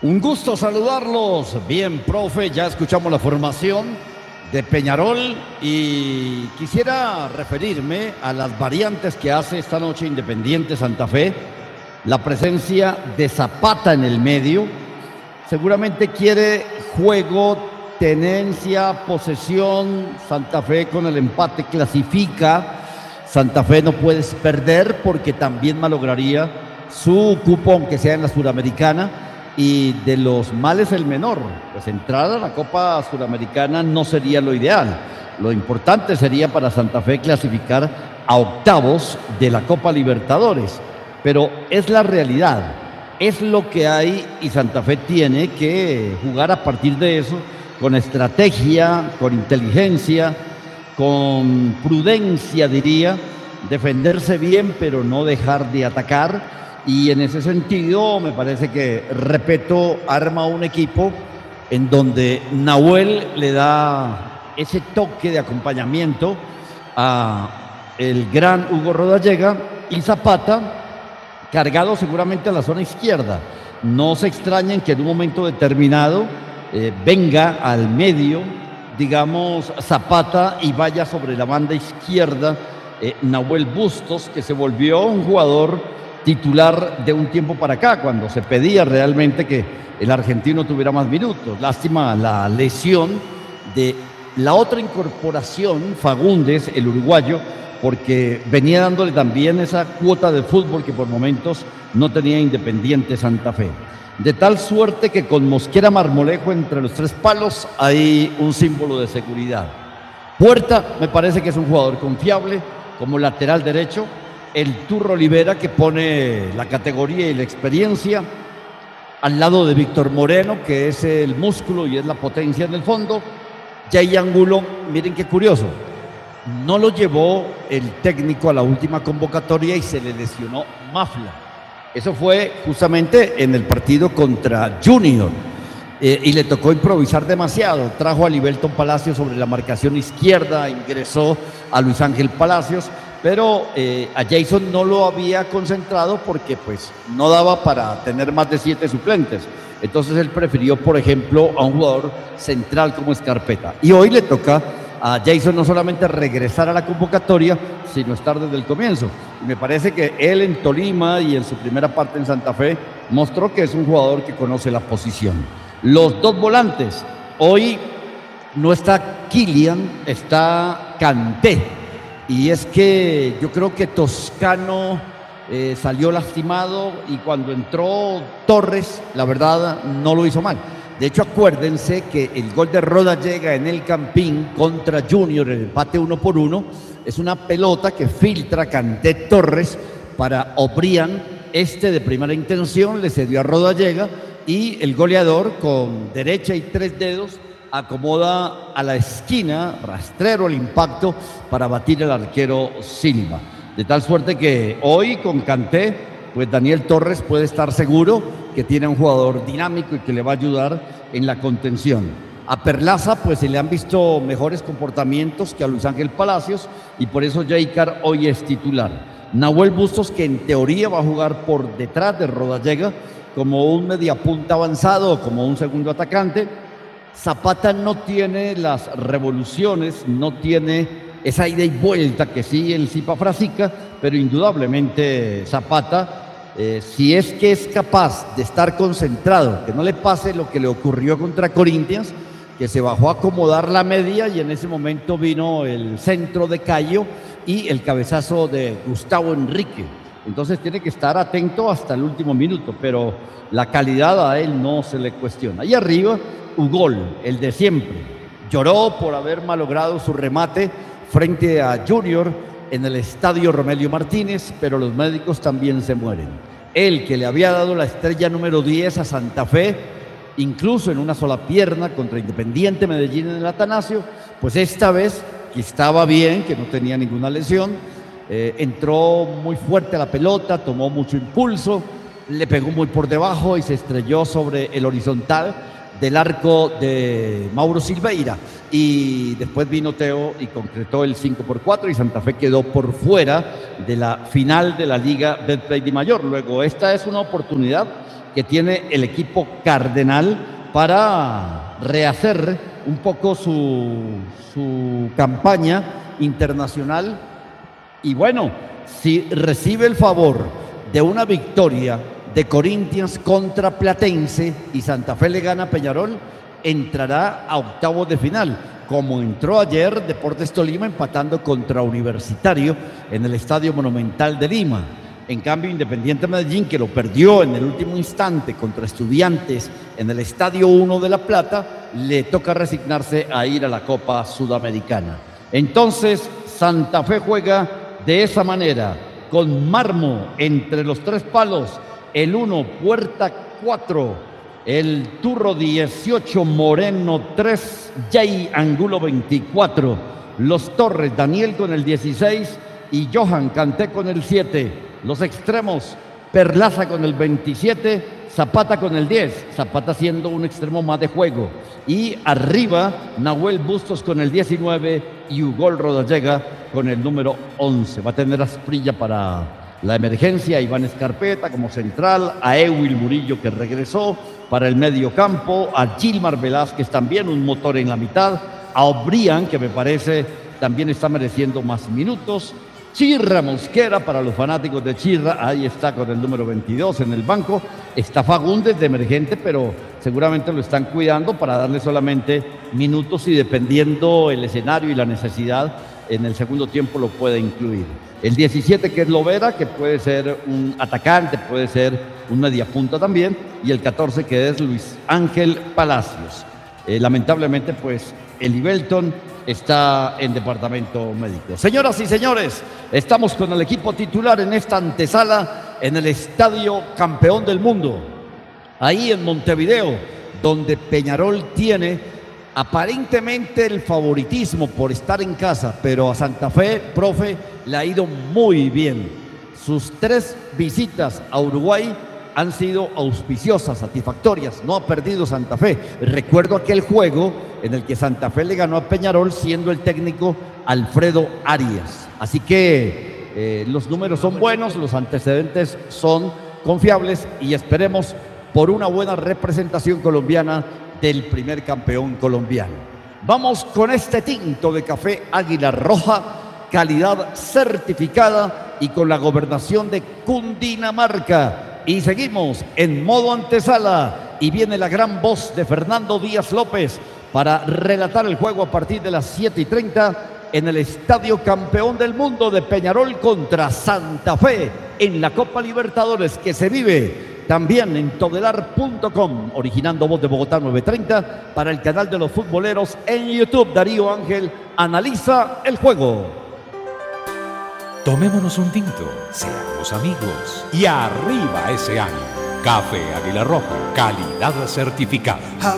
Un gusto saludarlos. Bien, profe, ya escuchamos la formación de Peñarol y quisiera referirme a las variantes que hace esta noche Independiente Santa Fe. La presencia de Zapata en el medio. Seguramente quiere juego, tenencia, posesión. Santa Fe con el empate clasifica. Santa Fe no puedes perder porque también malograría su cupo, aunque sea en la Suramericana. Y de los males el menor, pues entrar a la Copa Suramericana no sería lo ideal. Lo importante sería para Santa Fe clasificar a octavos de la Copa Libertadores. Pero es la realidad, es lo que hay y Santa Fe tiene que jugar a partir de eso, con estrategia, con inteligencia, con prudencia, diría, defenderse bien, pero no dejar de atacar. Y en ese sentido, me parece que Repeto arma un equipo en donde Nahuel le da ese toque de acompañamiento a el gran Hugo Rodallega y Zapata, cargado seguramente a la zona izquierda. No se extrañen que en un momento determinado venga al medio, digamos, Zapata y vaya sobre la banda izquierda Nahuel Bustos, que se volvió un jugador titular de un tiempo para acá, cuando se pedía realmente que el argentino tuviera más minutos. Lástima la lesión de la otra incorporación, Fagundes, el uruguayo, porque venía dándole también esa cuota de fútbol que por momentos no tenía Independiente Santa Fe. De tal suerte que con Mosquera Marmolejo entre los tres palos hay un símbolo de seguridad. Puerta me parece que es un jugador confiable como lateral derecho. El Turro Olivera, que pone la categoría y la experiencia, al lado de Víctor Moreno, que es el músculo y es la potencia en el fondo. Jay Angulo, miren qué curioso, no lo llevó el técnico a la última convocatoria y se le lesionó Mafla. Eso fue justamente en el partido contra Junior. Y le tocó improvisar demasiado. Trajo a Libelton Palacios sobre la marcación izquierda, ingresó a Luis Ángel Palacios, pero a Jason no lo había concentrado porque pues no daba para tener más de 7 suplentes. Entonces él prefirió, por ejemplo, a un jugador central como Escarpeta. Y hoy le toca a Jason no solamente regresar a la convocatoria, sino estar desde el comienzo. Y me parece que él en Tolima y en su primera parte en Santa Fe mostró que es un jugador que conoce la posición. Los dos volantes, hoy no está Kylian, está Kanté. Y es que yo creo que Toscano salió lastimado y cuando entró Torres, la verdad, no lo hizo mal. De hecho, acuérdense que el gol de Rodallega en el Campín contra Junior, el empate 1-1, es una pelota que filtra Kanté Torres para Obrián. Este de primera intención le cedió a Rodallega y el goleador con derecha y 3 dedos acomoda a la esquina, rastrero el impacto para batir al arquero Silva. De tal suerte que hoy con Kanté, pues Daniel Torres puede estar seguro que tiene un jugador dinámico y que le va a ayudar en la contención. A Perlaza pues se le han visto mejores comportamientos que a Luis Ángel Palacios y por eso Jaycar hoy es titular. Nahuel Bustos, que en teoría va a jugar por detrás de Rodallega como un mediapunta avanzado, como un segundo atacante. Zapata no tiene las revoluciones, no tiene esa ida y vuelta que sí el Zipa Frasica, pero indudablemente Zapata, si es que es capaz de estar concentrado, que no le pase lo que le ocurrió contra Corinthians, que se bajó a acomodar la media y en ese momento vino el centro de Cayo y el cabezazo de Gustavo Enrique. Entonces tiene que estar atento hasta el último minuto, pero la calidad a él no se le cuestiona. Y arriba, Ugol, el de siempre. Lloró por haber malogrado su remate frente a Junior en el estadio Romelio Martínez, pero los médicos también se mueren. Él, que le había dado la estrella número 10 a Santa Fe, incluso en una sola pierna contra Independiente Medellín en el Atanasio, pues esta vez, que estaba bien, que no tenía ninguna lesión, entró muy fuerte a la pelota, tomó mucho impulso, le pegó muy por debajo y se estrelló sobre el horizontal del arco de Mauro Silveira. Y después vino Teo y concretó el 5-4 y Santa Fe quedó por fuera de la final de la Liga Betplay Di Mayor. Luego, esta es una oportunidad que tiene el equipo cardenal para rehacer un poco su campaña internacional. Y bueno, si recibe el favor de una victoria de Corinthians contra Platense y Santa Fe le gana a Peñarol, entrará a octavos de final, como entró ayer Deportes Tolima empatando contra Universitario en el Estadio Monumental de Lima. En cambio, Independiente Medellín, que lo perdió en el último instante contra Estudiantes en el Estadio 1 de La Plata, le toca resignarse a ir a la Copa Sudamericana. Entonces, Santa Fe juega de esa manera, con Marmo entre los tres palos, el 1, Puerta 4, el Turro 18, Moreno 3, Jay Angulo 24, Los Torres, Daniel con el 16 y Johan Canté con el 7. Los extremos, Perlaza con el 27, Zapata con el 10, Zapata siendo un extremo más de juego. Y arriba, Nahuel Bustos con el 19 y Ugol Rodallega con el número 11. Va a tener a Asprilla para la emergencia, Iván Escarpeta como central, a Ewil Murillo que regresó para el medio campo, a Gilmar Velázquez también, un motor en la mitad, a Obrián, que me parece también está mereciendo más minutos, Chirra Mosquera para los fanáticos de Chirra, ahí está con el número 22 en el banco, está Fagundes de emergente, pero seguramente lo están cuidando para darle solamente minutos y dependiendo el escenario y la necesidad, en el segundo tiempo lo puede incluir. El 17 que es Lovera, que puede ser un atacante, puede ser un mediapunta también, y el 14 que es Luis Ángel Palacios. Lamentablemente, pues, el Ibelton está en departamento médico. Señoras y señores, estamos con el equipo titular en esta antesala en el Estadio Campeón del Mundo, ahí en Montevideo, donde Peñarol tiene aparentemente el favoritismo por estar en casa, pero a Santa Fe, profe, le ha ido muy bien. Sus 3 visitas a Uruguay han sido auspiciosas, satisfactorias, no ha perdido Santa Fe. Recuerdo aquel juego en el que Santa Fe le ganó a Peñarol siendo el técnico Alfredo Arias. Así que los números son buenos, los antecedentes son confiables y esperemos por una buena representación colombiana del primer campeón colombiano. Vamos con este tinto de café Águila Roja, calidad certificada y con la gobernación de Cundinamarca. Y seguimos en modo antesala y viene la gran voz de Fernando Díaz López para relatar el juego a partir de las 7:30 en el Estadio Campeón del Mundo de Peñarol contra Santa Fe en la Copa Libertadores, que se vive también en todelar.com, originando Voz de Bogotá 9:30 para el canal de los futboleros en YouTube. Darío Ángel analiza el juego. Tomémonos un tinto, seamos amigos y arriba ese ánimo. Café Águila Roja, calidad certificada.